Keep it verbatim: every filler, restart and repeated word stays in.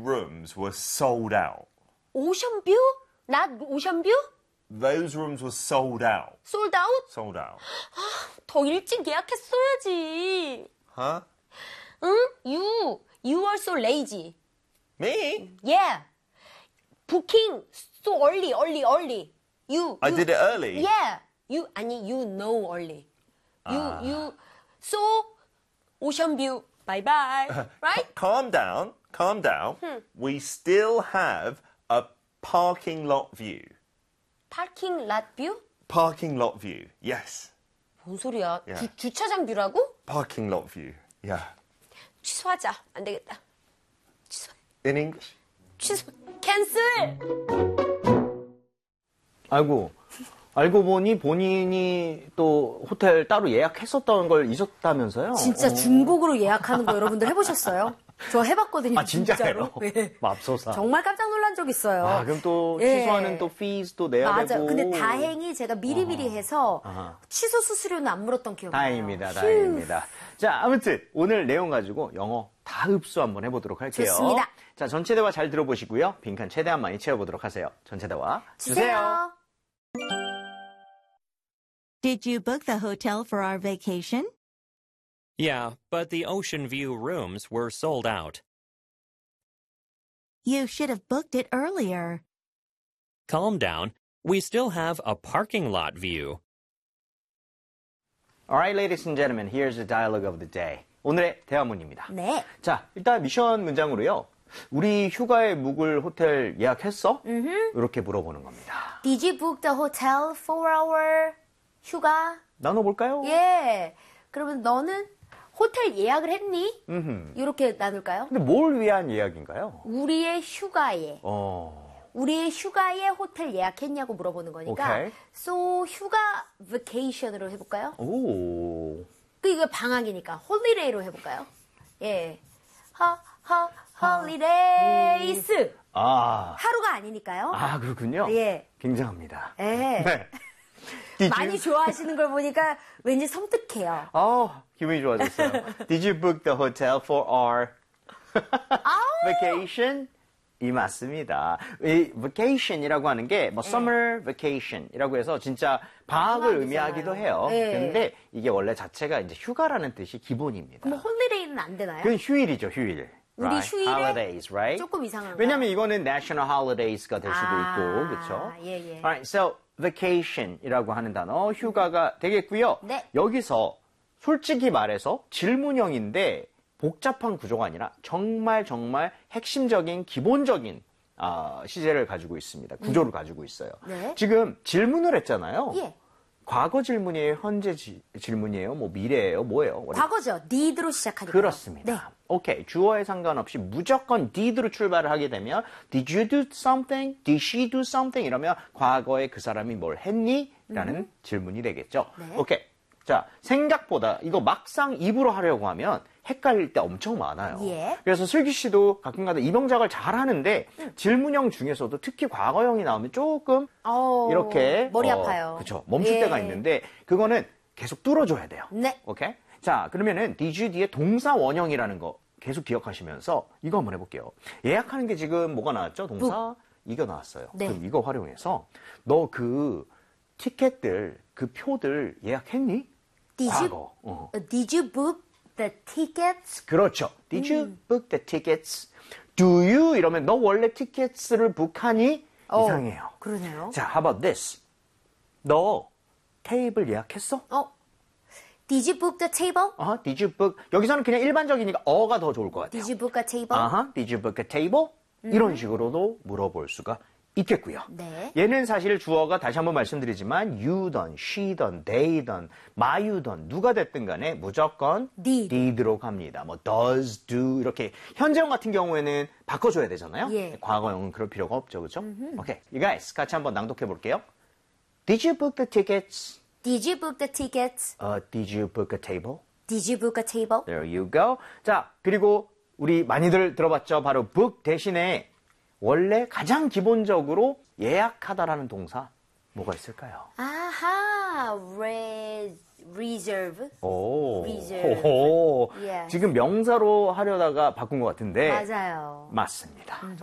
rooms were sold out. Ocean view? Not ocean view? Those rooms were sold out. Sold out? Sold out. 아, 더 일찍 예약했어야지. Huh? 응? You, you are so lazy. Me? Yeah. Booking so early, early, early. You. I you, did it early? Yeah. You, 아니, you know early. You, Ah. you, so, ocean view. Bye bye. Right? Calm down. Calm down. Hmm. We still have a parking lot view. Parking lot view? Parking lot view. Yes. 뭔 소리야? Yeah. 주, 주차장 뷰라고? Parking lot view. Yeah. 취소하자. 안 되겠다. 취소. In English? 취소. 캔슬! 아이고, 알고 보니 본인이 또 호텔 따로 예약했었던 걸 잊었다면서요? 진짜 어. 중복으로 예약하는 거 여러분들 해보셨어요? 저 해봤거든요. 아, 진짜요? 네. 맙소사. 정말 깜짝 놀란 적 있어요. 아, 그럼 또 예. 취소하는 또 fees도 내야 맞아요. 되고. 근데 다행히 제가 미리미리 해서 아하. 취소 수수료는 안 물었던 기억이 나요. 다행입니다, 다행입니다. 자, 아무튼 오늘 내용 가지고 영어 다 흡수 한번 해보도록 할게요. 좋습니다. 자, 전체 대화 잘 들어보시고요. 빈칸 최대한 많이 채워보도록 하세요. 전체 대화 주세요. Did you book the hotel for our vacation? Yeah, but the Ocean View rooms were sold out. You should have booked it earlier. Calm down. We still have a parking lot view. Alright, ladies and gentlemen, here's the dialogue of the day. 오늘의 대화문입니다. 네. 자, 일단 미션 문장으로요. 우리 휴가에 묵을 호텔 예약했어? 이렇게 물어보는 겁니다. Did you book the hotel for our 휴가? 나눠볼까요? 예. 그러면 너는 호텔 예약을 했니? 음흠. 이렇게 나눌까요? 근데 뭘 위한 예약인가요? 우리의 휴가에. 어, 우리의 휴가에 호텔 예약했냐고 물어보는 거니까. 오케이. So 휴가 vacation으로 해볼까요? 오. 그 이거 방학이니까 홀리데이로 해볼까요? 예. 허, 허, 홀리데이스. 아. 하루가 아니니까요. 아, 그렇군요. 예. 굉장합니다. 예. 네. Did 많이 you... 좋아하시는 걸 보니까 왠지 섬뜩해요. 어, 기분이 좋아졌어요. Did you book the hotel for our vacation? 이 맞습니다. 이 vacation이라고 하는 게 뭐 summer vacation이라고 해서 진짜 방학을 의미하기도 해요. 네. 근데 이게 원래 자체가 이제 휴가라는 뜻이 기본입니다. 그럼 홀리데이는 안 되나요? 그건 휴일이죠, 휴일. 우리 right? 휴일에 holidays, right? 조금 이상한가요? 왜냐면 이거는 national holidays가 될 수도 아, 있고, 그렇죠? 예, 예. Alright, so vacation이라고 하는 단어 휴가가 되겠고요. 네. 여기서 솔직히 말해서 질문형인데 복잡한 구조가 아니라 정말 정말 핵심적인 기본적인 어, 시제를 가지고 있습니다. 구조를 가지고 있어요. 네. 지금 질문을 했잖아요. 예. 과거 질문이에요? 현재 지, 질문이에요? 뭐 미래예요? 뭐예요? 과거죠. did로 시작하니까. 그렇습니다. 네. 오케이. 주어에 상관없이 무조건 did로 출발을 하게 되면 did you do something? Did she do something? 이러면 과거에 그 사람이 뭘 했니? 라는 음. 질문이 되겠죠. 네. 오케이. 자, 생각보다 이거 막상 입으로 하려고 하면 헷갈릴 때 엄청 많아요. 예. 그래서 슬기 씨도 가끔가다 이병작을 잘 하는데 음. 질문형 중에서도 특히 과거형이 나오면 조금 어, 이렇게 머리 어, 아파요. 그렇죠. 멈출 예. 때가 있는데 그거는 계속 뚫어줘야 돼요. 네. 오케이. 자, 그러면은 did you 뒤에 동사 원형이라는 거 계속 기억하시면서 이거 한번 해볼게요. 예약하는 게 지금 뭐가 나왔죠? 동사 이거 나왔어요. 네. 그럼 이거 활용해서 너 그 티켓들 그 표들 예약했니? Did you, 과거. 어. did you book the tickets? 그렇죠. Did you 음. book the tickets? Do you? 이러면 너 원래 티켓을 북하니? 어, 이상해요. 그러네요. 자, how about this? 너 테이블 예약했어? 어, did you book the table? 어허, did you book? 여기서는 그냥 일반적이니까 어가 더 좋을 것 같아요. Did you book a table? 아하, did you book a table? 이런 식으로도 물어볼 수가 있겠고요. 네. 얘는 사실 주어가 다시 한번 말씀드리지만 you든, she든, they든, 마유든 누가 됐든 간에 무조건 did. did로 갑니다. 뭐 does, do 이렇게 현재형 같은 경우에는 바꿔줘야 되잖아요. 예. 과거형은 그럴 필요가 없죠, 그렇죠? 오케이, you guys 같이 한번 낭독해 볼게요. Did you book the tickets? Did you book the tickets? Uh, did you book a table? Did you book a table? There you go. 자, 그리고 우리 많이들 들어봤죠? 바로 book 대신에 원래 가장 기본적으로 예약하다라는 동사 뭐가 있을까요? 아하. 아, re, reserve. 오, Reserve. 호호. Yes. 지금 명사로 하려다가 바꾼 것 같은데 맞아요. 맞습니다.